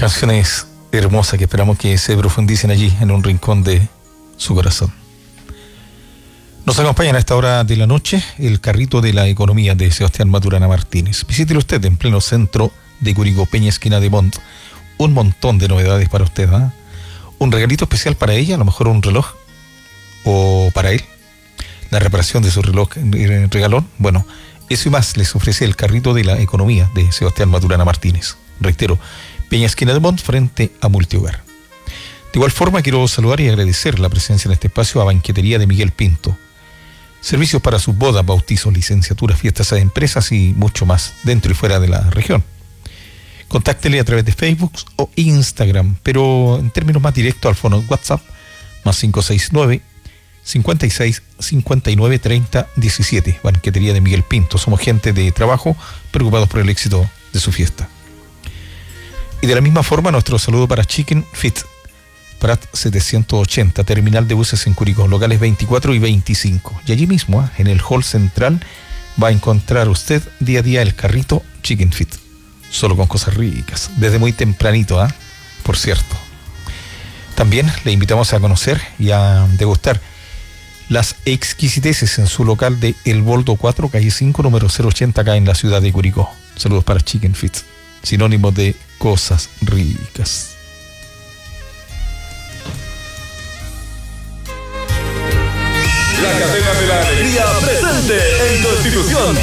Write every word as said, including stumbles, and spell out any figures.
Canciones hermosas que esperamos que se profundicen allí en un rincón de su corazón. Nos acompaña a esta hora de la noche el carrito de la economía de Sebastián Maturana Martínez. Visítelo usted en pleno centro de Curicó, Peña esquina de Montt. Un montón de novedades para usted, ¿eh? Un regalito especial para ella, a lo mejor un reloj, o para él, la reparación de su reloj en regalón. Bueno, eso y más les ofrece el carrito de la economía de Sebastián Maturana Martínez. Reitero, Peña esquina de Montt frente a Multihogar. De igual forma quiero saludar y agradecer la presencia en este espacio a Banquetería de Miguel Pinto. Servicios para sus bodas, bautizos, licenciaturas, fiestas de empresas y mucho más dentro y fuera de la región. Contáctele a través de Facebook o Instagram, pero en términos más directos al fono WhatsApp más cinco seis nueve, cincuenta y seis, cincuenta y nueve, treinta, diecisiete. Banquetería de Miguel Pinto. Somos gente de trabajo preocupados por el éxito de su fiesta. Y de la misma forma nuestro saludo para Chicken Fit, Prat setecientos ochenta, terminal de buses en Curicó, locales veinticuatro y veinticinco. Y allí mismo, ¿eh? en el hall central, va a encontrar usted día a día el carrito Chicken Fit. Solo con cosas ricas, desde muy tempranito, ¿eh? por cierto. También le invitamos a conocer y a degustar las exquisiteces en su local de El Boldo cuatro, calle cinco, número cero ochenta, acá en la ciudad de Curicó. Saludos para Chicken Fit, sinónimo de cosas ricas. La cadena de la alegría presente en Constitución.